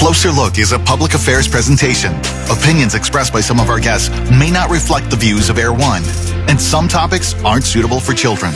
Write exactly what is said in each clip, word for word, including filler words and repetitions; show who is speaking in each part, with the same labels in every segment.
Speaker 1: Closer Look is a public affairs presentation. Opinions expressed by some of our guests may not reflect the views of Air One, and some topics aren't suitable for children.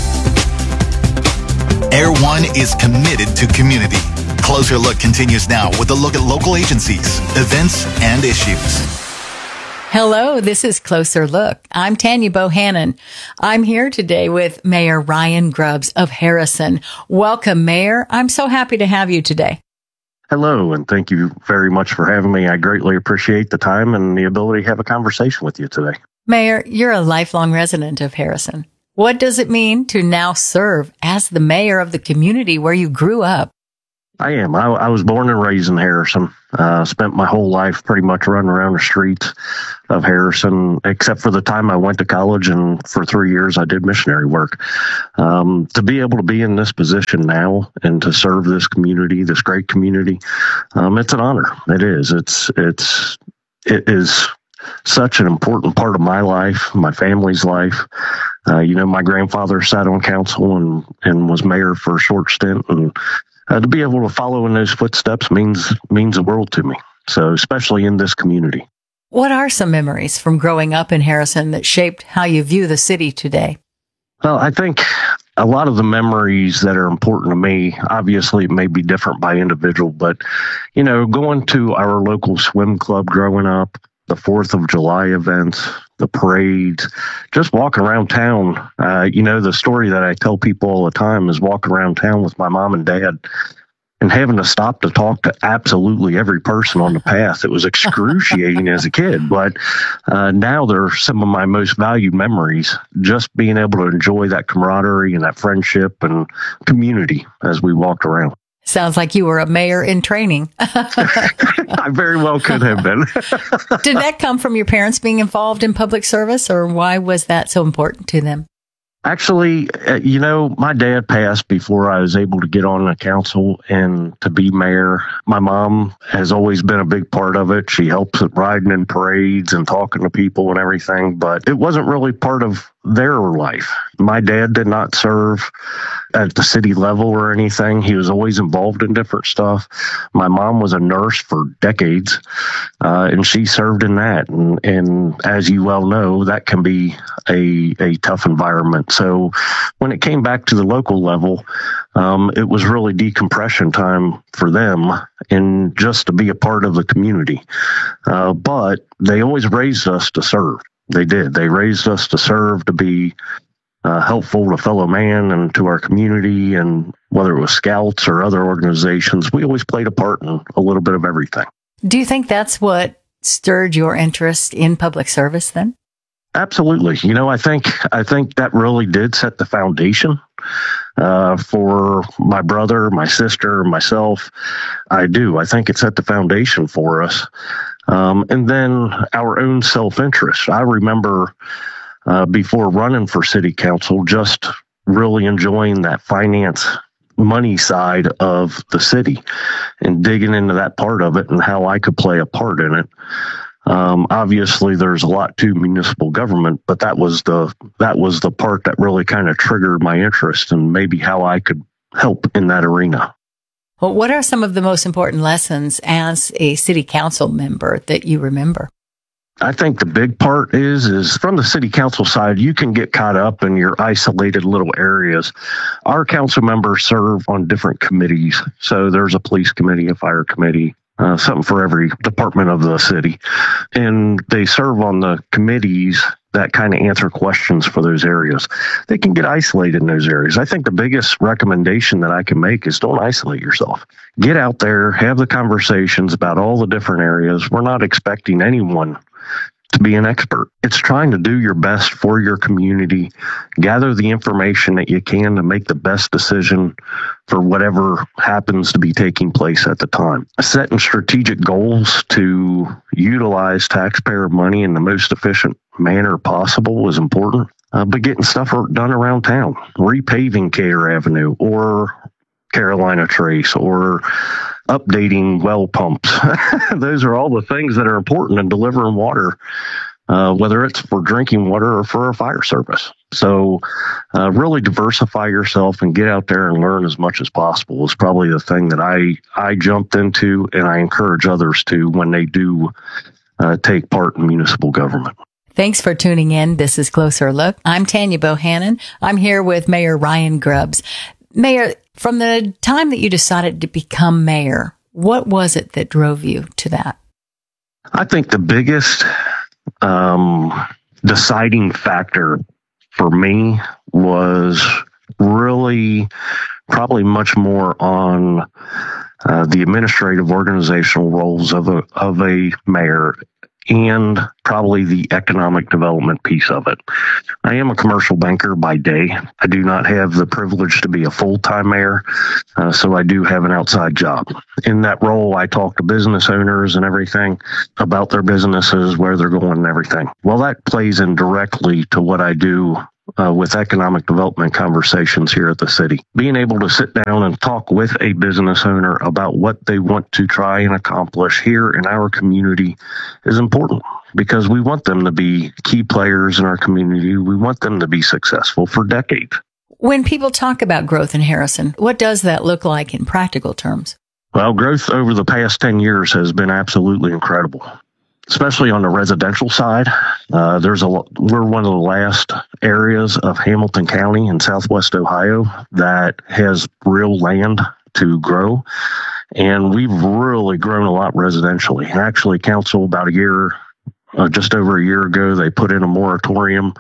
Speaker 1: Air One is committed to community. Closer Look continues now with a look at local agencies, events, and issues.
Speaker 2: Hello, this is Closer Look. I'm Tanya Bohannon. I'm here today with Mayor Ryan Grubbs of Harrison. Welcome, Mayor. I'm so happy to have you today.
Speaker 3: Hello, and thank you very much for having me. I greatly appreciate the time and the ability to have a conversation with you today.
Speaker 2: Mayor, you're a lifelong resident of Harrison. What does it mean to now serve as the mayor of the community where you grew up?
Speaker 3: I am. I, I was born and raised in Harrison. Uh, spent my whole life pretty much running around the streets of Harrison, except for the time I went to college, and for three years I did missionary work. Um, to be able to be in this position now and to serve this community, this great community, um, it's an honor. It is. It's it's it is such an important part of my life, my family's life. Uh, you know, my grandfather sat on council and and was mayor for a short stint, and Uh, to be able to follow in those footsteps means means the world to me. So, especially in this community.
Speaker 2: What are some memories from growing up in Harrison that shaped how you view the city today?
Speaker 3: Well, I think a lot of the memories that are important to me, obviously it may be different by individual, but, you know, going to our local swim club growing up, the fourth of July events, the parades, just walking around town. Uh, you know, the story that I tell people all the time is walking around town with my mom and dad and having to stop to talk to absolutely every person on the path. It was excruciating as a kid, but uh, now they're some of my most valued memories, just being able to enjoy that camaraderie and that friendship and community as we walked around.
Speaker 2: Sounds like you were a mayor in training.
Speaker 3: I very well could have been.
Speaker 2: Did that come from your parents being involved in public service, or why was that so important to them?
Speaker 3: Actually, uh, you know, my dad passed before I was able to get on the council and to be mayor. My mom has always been a big part of it. She helps at riding in parades and talking to people and everything, but it wasn't really part of their life. My dad did not serve at the city level or anything. He was always involved in different stuff. My mom was a nurse for decades, uh, and she served in that. And, and as you well know, that can be a, a tough environment. So when it came back to the local level, um, it was really decompression time for them and just to be a part of the community. Uh, but they always raised us to serve. They did. They raised us to serve, to be uh, helpful to fellow man and to our community. And whether it was Scouts or other organizations, we always played a part in a little bit of everything.
Speaker 2: Do you think that's what stirred your interest in public service then?
Speaker 3: Absolutely. You know, I think I think that really did set the foundation uh, for my brother, my sister, myself. I do. I think it set the foundation for us. Um, and then our own self-interest. I remember uh, before running for city council, just really enjoying that finance money side of the city and digging into that part of it and how I could play a part in it. Um, obviously, there's a lot to municipal government, but that was the that was the part that really kind of triggered my interest and maybe how I could help in that arena.
Speaker 2: Well, what are some of the most important lessons as a city council member that you remember?
Speaker 3: I think the big part is, is from the city council side, you can get caught up in your isolated little areas. Our council members serve on different committees. So there's a police committee, a fire committee, uh, something for every department of the city. And they serve on the committees that kind of answer questions for those areas. They can get isolated in those areas. I think the biggest recommendation that I can make is don't isolate yourself. Get out there, have the conversations about all the different areas. We're not expecting anyone to be an expert. It's trying to do your best for your community, gather the information that you can to make the best decision for whatever happens to be taking place at the time. Setting strategic goals to utilize taxpayer money in the most efficient manner possible is important, uh, but getting stuff done around town, repaving Cater Avenue or Carolina Trace or updating well pumps. Those are all the things that are important in delivering water uh, whether it's for drinking water or for a fire service. So uh, really diversify yourself and get out there and learn as much as possible is probably the thing that I, I jumped into, and I encourage others to when they do uh, take part in municipal government.
Speaker 2: Thanks for tuning in. This is Closer Look. I'm Tanya Bohannon. I'm here with Mayor Ryan Grubbs. Mayor, from the time that you decided to become mayor, what was it that drove you to that?
Speaker 3: I think the biggest um, deciding factor for me was really probably much more on uh, the administrative organizational roles of a of a mayor and probably the economic development piece of it. I am a commercial banker by day. I do not have the privilege to be a full-time mayor, uh, so I do have an outside job. In that role, I talk to business owners and everything about their businesses, where they're going and everything. Well, that plays in directly to what I do Uh, with economic development conversations here at the city. Being able to sit down and talk with a business owner about what they want to try and accomplish here in our community is important, because we want them to be key players in our community. We want them to be successful for decades.
Speaker 2: When people talk about growth in Harrison, what does that look like in practical terms?
Speaker 3: Well, growth over the past ten years has been absolutely incredible, especially on the residential side. Uh, there's a we're one of the last areas of Hamilton County in Southwest Ohio that has real land to grow, and we've really grown a lot residentially. And actually, council about a year, uh, just over a year ago, they put in a moratorium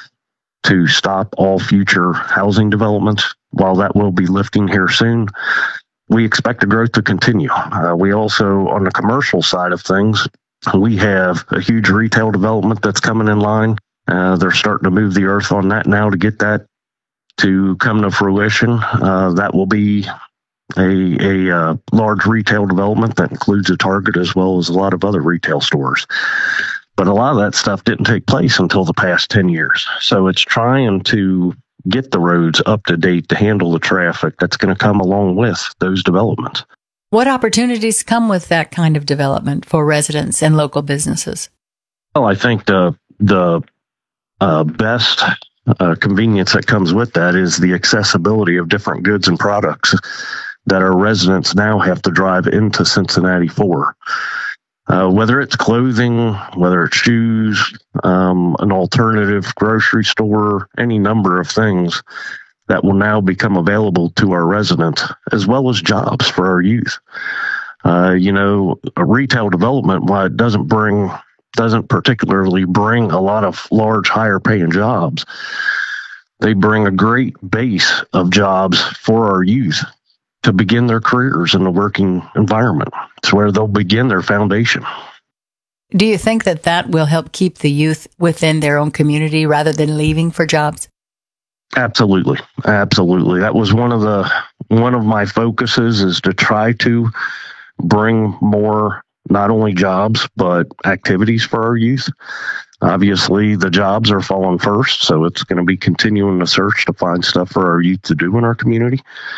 Speaker 3: to stop all future housing developments. While that will be lifting here soon, we expect the growth to continue. Uh, we also, on the commercial side of things, we have a huge retail development that's coming in line. Uh, they're starting to move the earth on that now to get that to come to fruition. Uh, that will be a, a uh, large retail development that includes a Target as well as a lot of other retail stores. But a lot of that stuff didn't take place until the past ten years. So it's trying to get the roads up to date to handle the traffic that's going to come along with those developments.
Speaker 2: What opportunities come with that kind of development for residents and local businesses?
Speaker 3: Well, I think the the uh, best uh, convenience that comes with that is the accessibility of different goods and products that our residents now have to drive into Cincinnati for. Uh, whether it's clothing, whether it's shoes, um, an alternative grocery store, any number of things that will now become available to our residents, as well as jobs for our youth. Uh, you know, a retail development, while it doesn't bring, doesn't particularly bring a lot of large, higher paying jobs, they bring a great base of jobs for our youth to begin their careers in the working environment. It's where they'll begin their foundation.
Speaker 2: Do you think that that will help keep the youth within their own community rather than leaving for jobs?
Speaker 3: Absolutely. Absolutely. That was one of the, one of my focuses, is to try to bring more, not only jobs, but activities for our youth. Obviously, the jobs are falling first, so it's going to be continuing the search to find stuff for our youth to do in our community.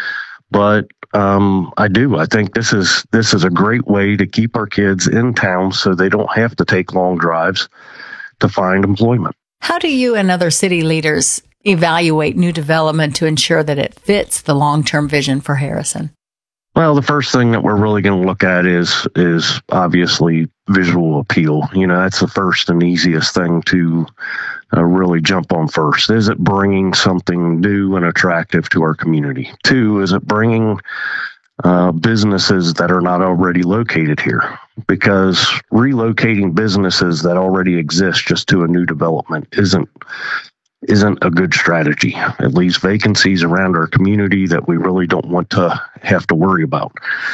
Speaker 3: But um, I do. I think this is this is a great way to keep our kids in town so they don't have to take long drives to find employment.
Speaker 2: How do you and other city leaders evaluate new development to ensure that it fits the long-term vision for Harrison?
Speaker 3: Well, the first thing that we're really going to look at is is obviously visual appeal. You know, that's the first and easiest thing to uh, really jump on first. Is it bringing something new and attractive to our community? Two, is it bringing uh, businesses that are not already located here? Because relocating businesses that already exist just to a new development isn't isn't a good strategy. It leaves vacancies around our community that we really don't want to have to worry about.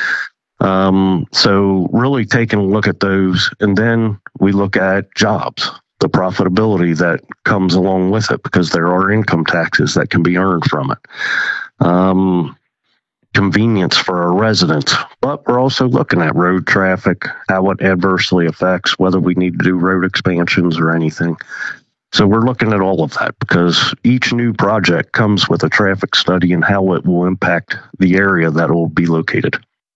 Speaker 3: Um, so really taking a look at those, and then we look at jobs, the profitability that comes along with it, because there are income taxes that can be earned from it. Um, convenience for our residents, but we're also looking at road traffic, how it adversely affects whether we need to do road expansions or anything. So we're looking at all of that, because each new project comes with a traffic study and how it will impact the area that it will be located.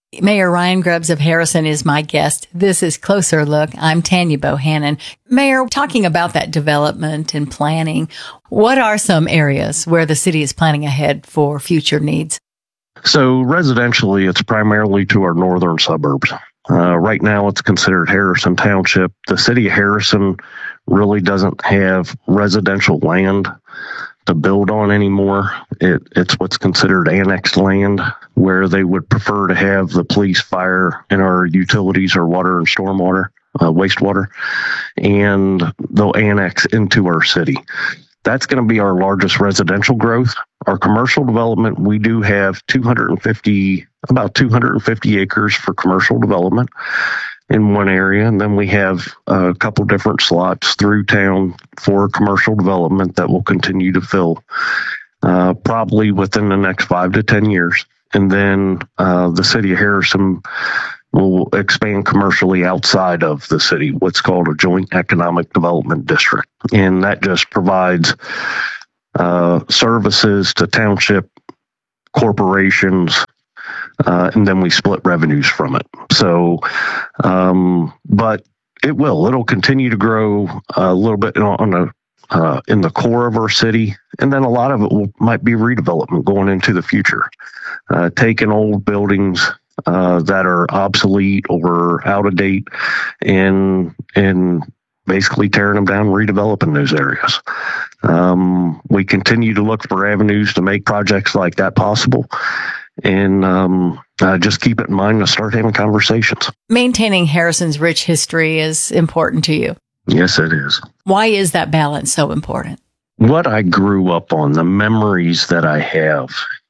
Speaker 2: Mayor Ryan Grubbs of Harrison is my guest. This is Closer Look. I'm Tanya Bohannon. Mayor, talking about that development and planning, what are some areas where the city is planning ahead for future needs?
Speaker 3: So residentially, it's primarily to our northern suburbs. Uh, right now, it's considered Harrison Township. The city of Harrison really doesn't have residential land to build on anymore. It, it's what's considered annexed land, where they would prefer to have the police, fire, and our utilities or water and stormwater, uh, wastewater, and they'll annex into our city. That's going to be our largest residential growth. Our commercial development, we do have two hundred fifty, about two hundred fifty acres for commercial development in one area. And then we have a couple different slots through town for commercial development that will continue to fill uh, probably within the next five to ten years. And then uh, the city of Harrison will expand commercially outside of the city, what's called a joint economic development district. And that just provides uh, services to township corporations, uh, and then we split revenues from it. So, um, but it will, it'll continue to grow a little bit on the Uh, in the core of our city, and then a lot of it will, might be redevelopment going into the future, uh, taking old buildings uh, that are obsolete or out of date, and and basically tearing them down, redeveloping those areas. Um, we continue to look for avenues to make projects like that possible, and um, uh, just keep it in mind to start having conversations.
Speaker 2: Maintaining Harrison's rich history is important to you.
Speaker 3: Yes, it is.
Speaker 2: Why is that balance so important?
Speaker 3: What I grew up on, the memories that I have,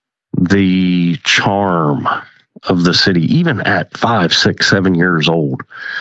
Speaker 3: the charm of the city, even at five, six, seven years old,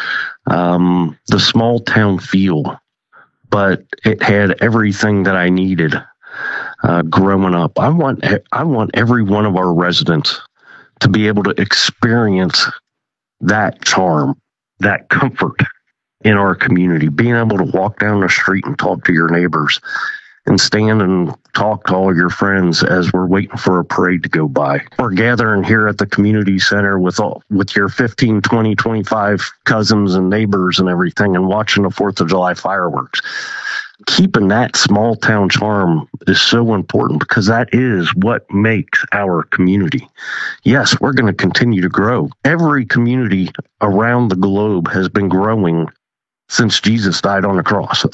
Speaker 3: um, the small town feel, but it had everything that I needed uh, growing up. I want, I want every one of our residents to be able to experience that charm, that comfort in our community, being able to walk down the street and talk to your neighbors and stand and talk to all your friends as we're waiting for a parade to go by. We're gathering here at the community center with all, with your fifteen, twenty, twenty-five cousins and neighbors and everything, and watching the fourth of July fireworks. Keeping that small town charm is so important, because that is what makes our community. Yes, we're going to continue to grow. Every community around the globe has been growing since Jesus died on the cross.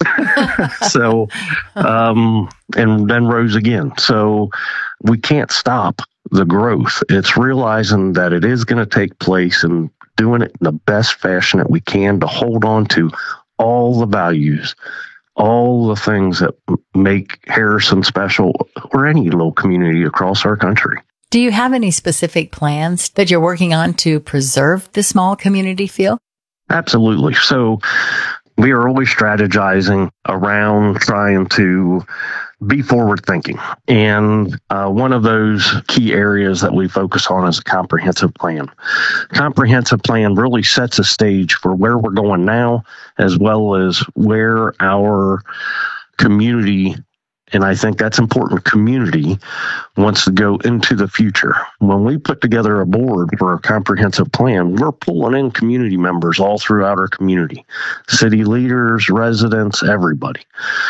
Speaker 3: So, um, and then rose again. So we can't stop the growth. It's realizing that it is going to take place and doing it in the best fashion that we can to hold on to all the values, all the things that make Harrison special, or any little community across our country.
Speaker 2: Do you have any specific plans that you're working on to preserve the small community feel?
Speaker 3: Absolutely. So we are always strategizing around trying to be forward thinking. And uh, one of those key areas that we focus on is a comprehensive plan. Comprehensive plan really sets a stage for where we're going now, as well as where our community, and I think that's important, community wants to go into the future. When we put together a board for a comprehensive plan, we're pulling in community members all throughout our community, city leaders, residents, everybody.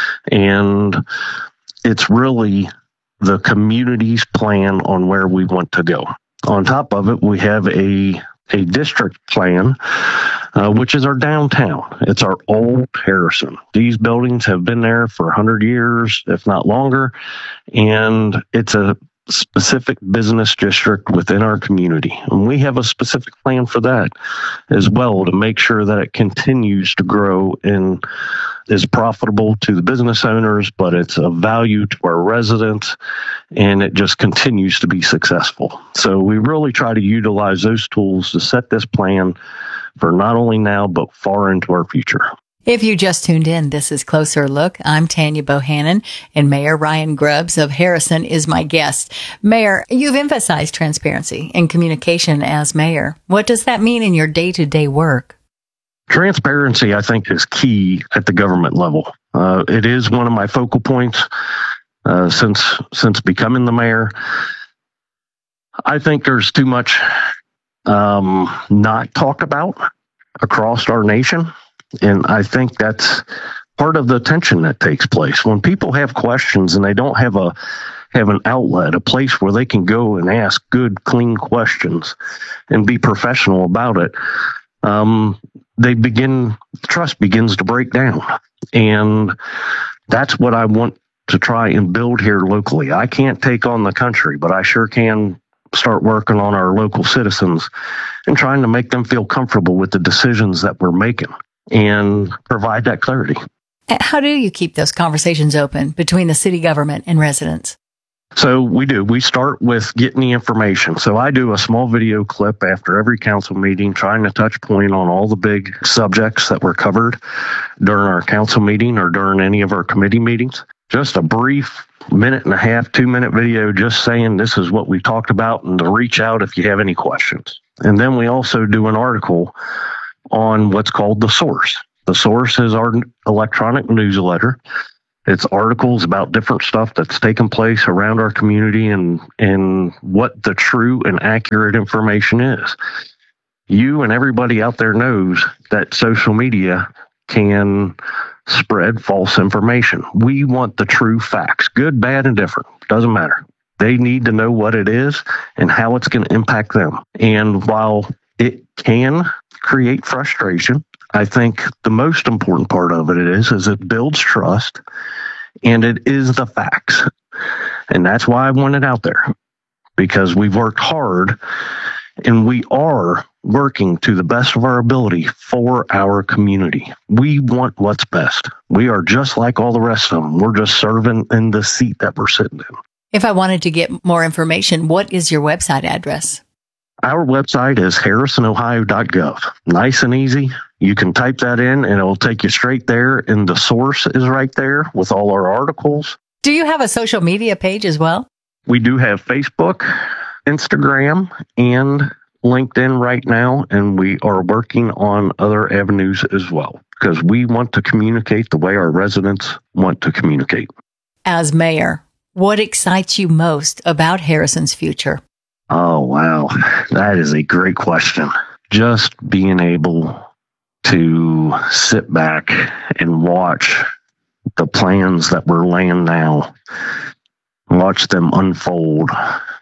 Speaker 3: And it's really the community's plan on where we want to go. On top of it, we have a a district plan, uh, which is our downtown. It's our old Harrison. These buildings have been there for one hundred years, if not longer, and it's a specific business district within our community. And we have a specific plan for that as well, to make sure that it continues to grow and is profitable to the business owners, but it's of value to our residents, and it just continues to be successful. So we really try to utilize those tools to set this plan for not only now, but far into our future.
Speaker 2: If you just tuned in, this is Closer Look. I'm Tanya Bohannon, and Mayor Ryan Grubbs of Harrison is my guest. Mayor, you've emphasized transparency and communication as mayor. What does that mean in your day-to-day work?
Speaker 3: Transparency, I think, is key at the government level. Uh, it is one of my focal points uh, since since becoming the mayor. I think there's too much um, not talked about across our nation. And I think that's part of the tension that takes place when people have questions and they don't have a have an outlet, a place where they can go and ask good, clean questions and be professional about it. Um, they begin, trust begins to break down. And that's what I want to try and build here locally. I can't take on the country, but I sure can start working on our local citizens and trying to make them feel comfortable with the decisions that we're making and provide that clarity.
Speaker 2: How do you keep those conversations open between the city government and residents?
Speaker 3: So we do. We start with getting the information. So I do a small video clip after every council meeting trying to touch point on all the big subjects that were covered during our council meeting or during any of our committee meetings. Just a brief minute and a half, two minute video just saying this is what we talked about and to reach out if you have any questions. And then we also do an article on what's called The Source. The Source is our electronic newsletter. It's articles about different stuff that's taken place around our community and, and what the true and accurate information is. You and everybody out there knows that social media can spread false information. We want the true facts, good, bad, and different. Doesn't matter. They need to know what it is and how it's going to impact them. And while it can create frustration, I think the most important part of it is, is it builds trust and it is the facts. And that's why I want it out there, because we've worked hard and we are working to the best of our ability for our community. We want what's best. We are just like all the rest of them. We're just serving in the seat that we're sitting in.
Speaker 2: If I wanted to get more information, what is your website address?
Speaker 3: Our website is harrison ohio dot gov. Nice and easy. You can type that in and it'll take you straight there. And The Source is right there with all our articles.
Speaker 2: Do you have a social media page as well?
Speaker 3: We do have Facebook, Instagram, and LinkedIn right now. And we are working on other avenues as well because we want to communicate the way our residents want to communicate.
Speaker 2: As mayor, what excites you most about Harrison's future?
Speaker 3: Oh, wow. That is a great question. Just being able to sit back and watch the plans that we're laying now, watch them unfold,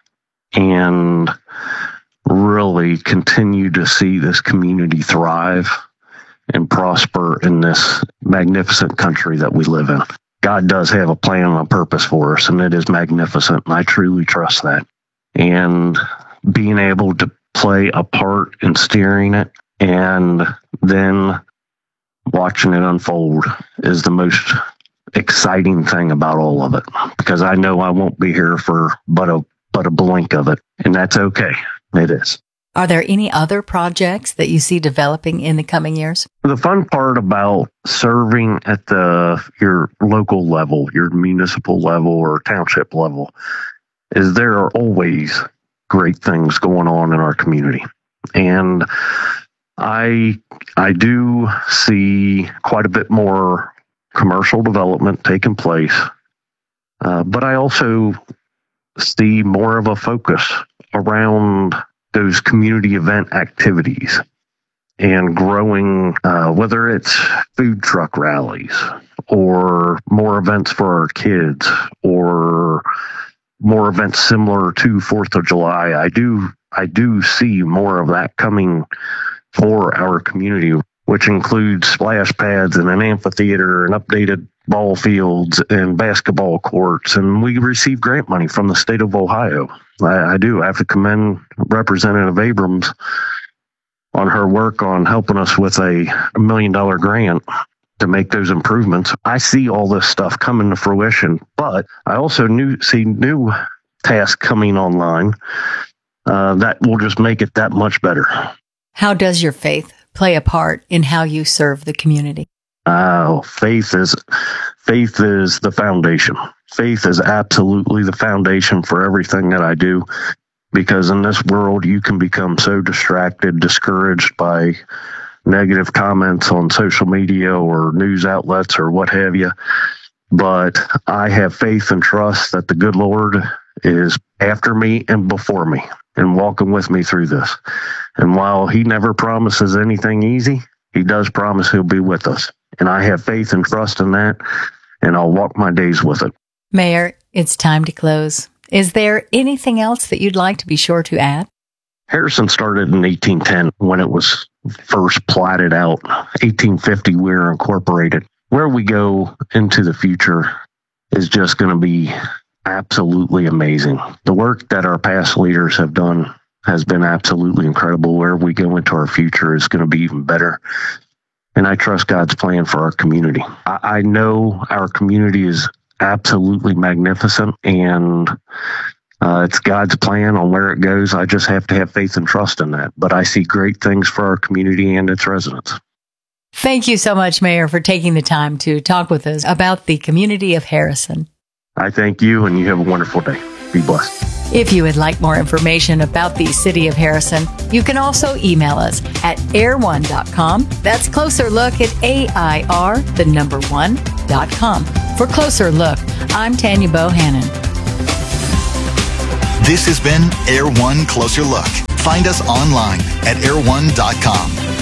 Speaker 3: and really continue to see this community thrive and prosper in this magnificent country that we live in. God does have a plan and a purpose for us, and it is magnificent, and I truly trust that. And being able to play a part in steering it and then watching it unfold is the most exciting thing about all of it, because I know I won't be here for but a but a blink of it, and that's okay. It is.
Speaker 2: Are there any other projects that you see developing in the coming years?
Speaker 3: The fun part about serving at the your local level, your municipal level or township level, is there are always great things going on in our community. And I I do see quite a bit more commercial development taking place, uh, but I also see more of a focus around those community event activities and growing, uh, whether it's food truck rallies or more events for our kids or more events similar to Fourth of July. I do, I do see more of that coming for our community, which includes splash pads and an amphitheater and updated ball fields and basketball courts. And we receive grant money from the state of Ohio. I, I do. I have to commend Representative Abrams on her work on helping us with a, a million dollar grant to make those improvements. I see all this stuff coming to fruition, but I also new, see new tasks coming online uh, that will just make it that much better.
Speaker 2: How does your faith play a part in how you serve the community?
Speaker 3: Oh, faith is faith is the foundation. Faith is absolutely the foundation for everything that I do, because in this world you can become so distracted, discouraged by negative comments on social media or news outlets or what have you. But I have faith and trust that the good Lord is after me and before me and walking with me through this. And while he never promises anything easy, he does promise he'll be with us. And I have faith and trust in that, and I'll walk my days with it.
Speaker 2: Mayor, it's time to close. Is there anything else that you'd like to be sure to add?
Speaker 3: Harrison started in eighteen ten when it was first platted out. eighteen fifty, we were incorporated. Where we go into the future is just going to be absolutely amazing. The work that our past leaders have done has been absolutely incredible. Where we go into our future is going to be even better. And I trust God's plan for our community. I, I know our community is absolutely magnificent, and uh, it's God's plan on where it goes. I just have to have faith and trust in that. But I see great things for our community and its residents.
Speaker 2: Thank you so much, Mayor, for taking the time to talk with us about the community of Harrison.
Speaker 3: I thank you, and you have a wonderful day. Be blessed.
Speaker 2: If you would like more information about the city of Harrison, you can also email us at air one dot com. That's Closer Look at A I R, the number one, dot com. For Closer Look, I'm Tanya Bohannon.
Speaker 1: This has been Air One Closer Look. Find us online at air one dot com.